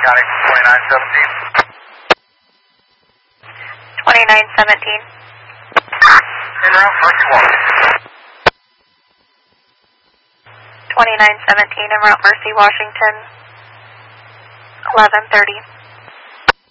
County 2917. 2917. En route, Mercy Washington. 2917 en route Mercy Washington. 11:30.